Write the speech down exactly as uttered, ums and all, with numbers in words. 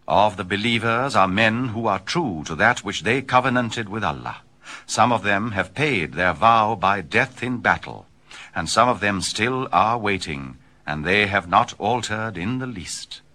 Of the believers are men who are true to that which they covenanted with Allah. Some of them have paid their vow by death in battle, and some of them still are waiting, and they have not altered in the least.